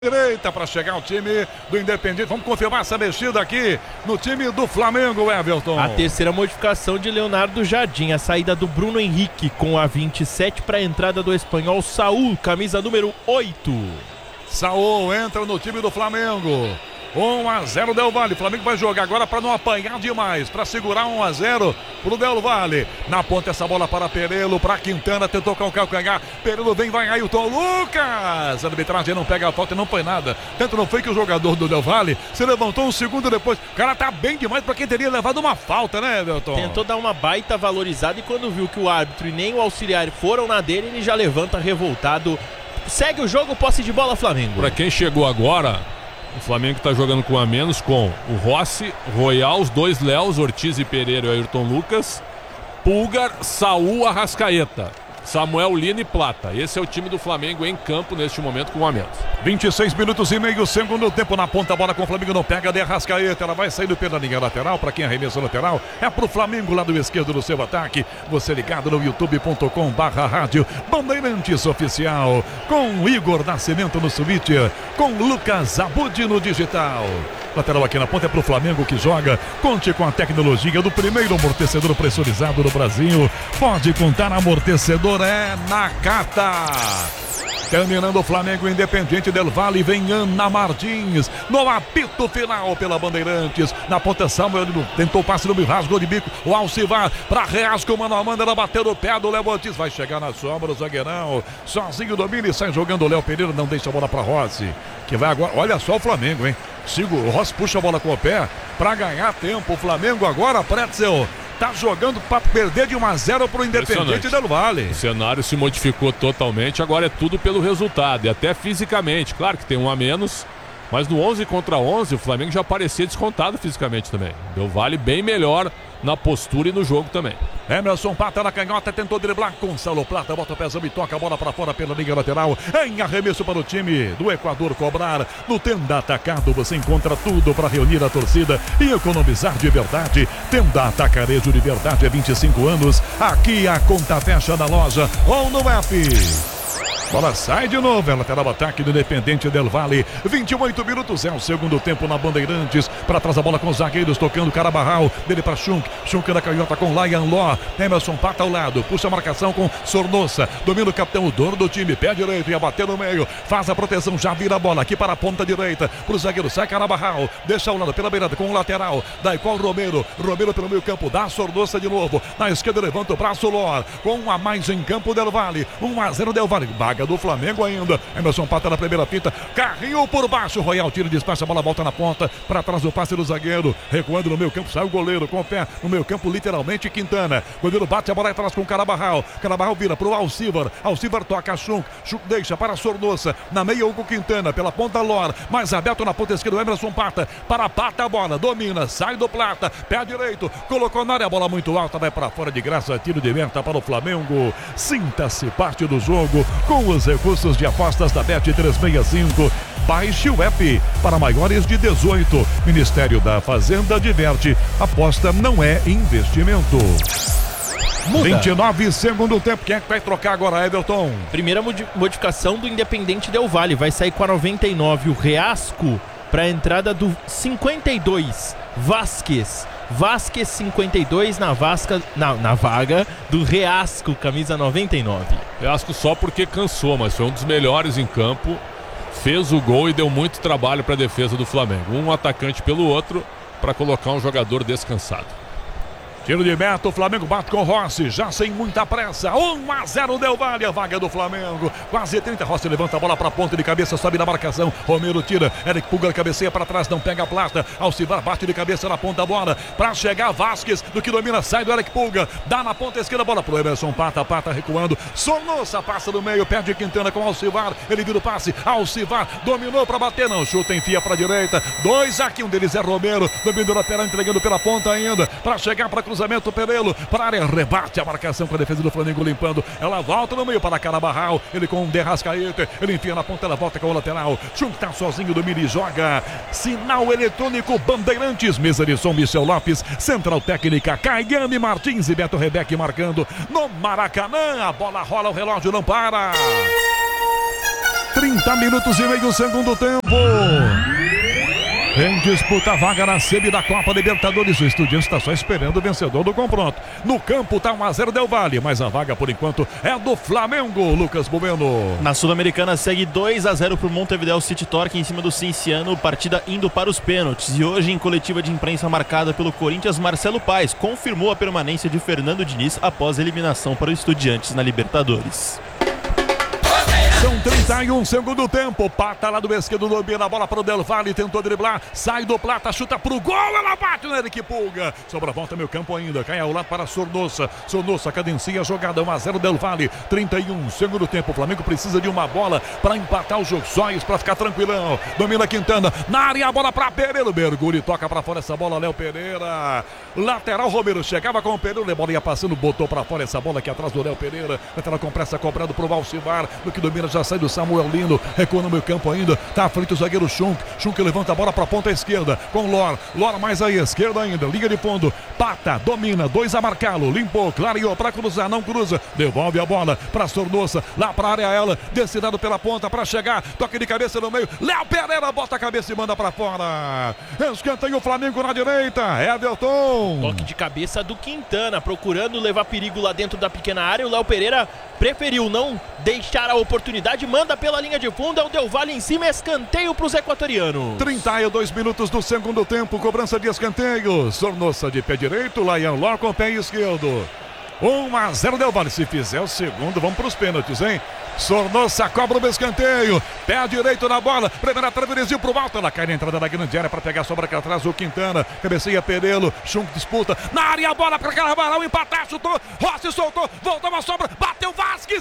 Direita para chegar o time do Independiente. Vamos confirmar essa mexida aqui no time do Flamengo, Everton. A terceira modificação de Leonardo Jardim, a saída do Bruno Henrique com a 27 para a entrada do espanhol Saúl, camisa número 8. Saúl entra no time do Flamengo. 1-0 Del Valle. Flamengo vai jogar agora para não apanhar demais, para segurar 1-0 pro Del Valle. Na ponta essa bola para Perelo, para Quintana, tentou com o calcanhar. Perelo vem, vai Ailton Lucas. A arbitragem não pega a falta e não põe nada. Tanto não foi que o jogador do Del Valle se levantou um segundo depois. O cara tá bem demais para quem teria levado uma falta, né, Everton? Tentou dar uma baita valorizada e quando viu que o árbitro e nem o auxiliar foram na dele, ele já levanta revoltado. Segue o jogo, posse de bola Flamengo. Para quem chegou agora, o Flamengo está jogando com a menos com o Rossi, Royal, os dois Léos, Ortiz e Pereira e Ayrton Lucas, Pulgar, Saúl, Arrascaeta, Samuel Lino e Plata. Esse é o time do Flamengo em campo neste momento com a menos. 26 minutos e meio, segundo tempo na ponta, a bola com o Flamengo não pega de Arrascaeta, ela vai saindo pela linha lateral, para quem arremessa lateral, é pro Flamengo lá do esquerdo do seu ataque, você ligado no youtube.com/rádio Bandeirantes Oficial, com Igor Nascimento no switch, com Lucas Abud no digital. Lateral aqui na ponta é pro Flamengo que joga. Conte com a tecnologia do primeiro amortecedor pressurizado do Brasil. Pode contar, amortecedor é Nakata. Terminando o Flamengo, Independiente Del Valle, vem Ana Martins no apito final pela Bandeirantes. Na ponta Samuel tentou passe no meio, rasgou de bico o Alcivar para Reasco, mano a mano, ela bateu no pé do Léo Ortiz, vai chegar na sombra o zagueirão, sozinho domina e sai jogando o Léo Pereira, não deixa a bola para Rossi, que vai agora, olha só o Flamengo, hein? O Rossi puxa a bola com o pé para ganhar tempo, o Flamengo agora, Pretzel tá jogando para perder de 1-0 pro Independiente Del Valle. O cenário se modificou totalmente, agora é tudo pelo resultado e até fisicamente. Claro que tem um a menos, mas no 11 contra 11 o Flamengo já parecia descontado fisicamente também. Del Valle bem melhor na postura e no jogo também. Emerson Pata na canhota, tentou driblar. Gonçalo Plata bota o pezão e toca a bola para fora pela linha lateral. Em arremesso para o time do Equador cobrar. No Tenda Atacado você encontra tudo para reunir a torcida e economizar de verdade. Tenda Atacarejo de verdade, 25 anos. Aqui a conta fecha na loja ou no app. Bola sai de novo, é lateral ataque do Independente Del Valle. 28 minutos, é o segundo tempo na Bandeirantes. Para trás a bola com os zagueiros, tocando Carabarral. Dele para Schunk, Schunk na canhota com Lion Law. Emerson Pata ao lado, puxa a marcação com Sornosa. Domina o capitão, o dono do time, pé direito, ia bater no meio. Faz a proteção, já vira a bola aqui para a ponta direita. Para o zagueiro, sai Carabarral. Deixa ao lado pela beirada com o lateral. Daí com o Romero. Romero pelo meio campo, dá Sornosa de novo. Na esquerda levanta o braço, Lor. Com um a mais em campo Del Valle. 1-0 Del Valle. Vaga do Flamengo ainda. Emerson Pata na primeira fita. Carrinho por baixo. Royal tira, despacha, a bola volta na ponta. Para trás do passe do zagueiro. Recuando no meio campo. Sai o goleiro com o pé no meio campo, literalmente Quintana. Goleiro bate a bola atrás com o Carabarral. Carabarral vira para o Alcivar. Alcivar toca Schunk. Schunk deixa para Sornosa. Na meia Hugo Quintana. Pela ponta Lor. Mais aberto na ponta esquerda. Emerson Pata. Para Pata a bola. Domina. Sai do Plata. Pé direito. Colocou na área. A bola muito alta. Vai para fora de graça. Tiro de meta para o Flamengo. Sinta-se parte do jogo com os recursos de apostas da Bet365. Baixe o app para maiores de 18. Ministério da Fazenda diverte. Aposta não é investimento. Muda. 29 segundo tempo. Quem é que vai trocar agora, Everton? Primeira modificação do Independente Del Valle. Vai sair com a 99 o Reasco para a entrada do 52 Vasquez. Vasquez 52 na vaga do Reasco, camisa 99. Reasco só porque cansou, mas foi um dos melhores em campo. Fez o gol e deu muito trabalho para a defesa do Flamengo. Um atacante pelo outro para colocar um jogador descansado. Tiro de meta, o Flamengo bate com o Rossi, já sem muita pressa. 1-0 Del Valle, a vaga do Flamengo. Quase 30, Rossi levanta a bola para a ponta de cabeça, sobe na marcação. Romero tira, Eric Pulgar cabeceia para trás, não pega a Plata. Alcivar bate de cabeça na ponta a bola. Para chegar Vasquez, do que domina, sai do Eric Pulgar. Dá na ponta esquerda a bola pro Emerson Pata, Pata recuando. Sornosa passa no meio, perde Quintana com Alcivar. Ele vira o passe, Alcivar dominou para bater, não chuta, enfia para a direita. Dois aqui, um deles é Romero, dominou lateral, entregando pela ponta ainda. Para chegar para cruzamento, Perelo, para a área, rebate a marcação com a defesa do Flamengo limpando, ela volta no meio para Carabarral, ele com o Derrascaeta, ele enfia na ponta, ela volta com o lateral, Schunk tá sozinho do Miri, joga, sinal eletrônico Bandeirantes, mesa de som Michel Lopes, central técnica Caiane Martins e Beto Rebeck marcando no Maracanã, a bola rola, o relógio não para. 30 minutos e meio, segundo tempo. Em disputa a vaga na semi da Copa Libertadores. O Estudiantes está só esperando o vencedor do confronto. No campo está 1-0 Del Valle, mas a vaga por enquanto é do Flamengo. Lucas Bueno. Na Sul-Americana segue 2-0 para o Montevideo City Torque em cima do Cinciano, partida indo para os pênaltis. E hoje, em coletiva de imprensa marcada pelo Corinthians, Marcelo Paes confirmou a permanência de Fernando Diniz após a eliminação para o Estudiantes na Libertadores. São 31 segundo tempo. Pata lá do esquerdo, domina a bola para o Del Valle, tentou driblar, sai do Plata, chuta pro gol, ela bate no Eric Pulga. Sobra a volta, meio campo ainda, cai ao lado para Sornosa. Sornosa cadencia a jogada, 1-0 Del Valle, 31 segundo tempo. O Flamengo precisa de uma bola para empatar o jogo, só isso para ficar tranquilão. Domina Quintana, na área a bola para Pereira, mergulho e toca para fora essa bola, Léo Pereira. Lateral, Romero chegava com o Pereira, a bola ia passando, botou para fora essa bola aqui atrás do Léo Pereira. Lateral com pressa, cobrado pro Valcivar, no que domina já sai do Samuel Lino, recua no meio campo ainda, tá à frente o zagueiro Schunk levanta a bola pra ponta esquerda, com Lor mais aí, esquerda ainda, liga de fundo, Pata, domina, 2 a marcá-lo, limpou, clareou pra cruzar, não cruza, devolve a bola pra Sornosa, lá pra área ela, descinado pela ponta pra chegar, toque de cabeça no meio, Léo Pereira bota a cabeça e manda pra fora, escanteio o Flamengo na direita, Everton. Toque de cabeça do Quintana, procurando levar perigo lá dentro da pequena área, o Léo Pereira preferiu não deixar a oportunidade, manda pela linha de fundo, é o Del Valle em cima, escanteio para os equatorianos. 32 minutos do segundo tempo, cobrança de escanteio, Sornosa de pé direito, Laian Lor com pé esquerdo. 1-0 Del Valle, se fizer o segundo, vamos para os pênaltis, hein? Sornosa cobra o escanteio, pé direito na bola, primeira trave, desvio pro alto, ela cai na entrada da grande área para pegar a sobra aqui atrás, o Quintana, cabeceia Perelo, Schunk disputa, na área a bola para Carvalhal, empatar, chutou, Rossi soltou, voltou uma sobra, bateu Vasquez,